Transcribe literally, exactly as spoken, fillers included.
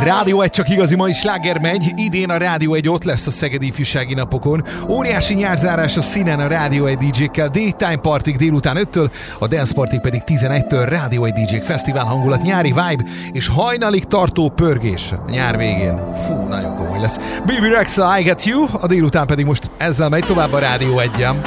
Rádió egy csak igazi mai sláger megy. Idén a Rádió egy ott lesz a Szegedi Ifjúsági Napokon. Óriási nyárzárás a színen a Rádió egy dé jékkel. Daytime partig délután öttől, a Dance Party pedig tizenegytől. Rádió egy dé jék fesztivál hangulat, nyári vibe és hajnalig tartó pörgés a nyár végén. Fú, nagyon komoly lesz. Baby Rexha, I Get You, a délután pedig most ezzel megy tovább a Rádió egyen.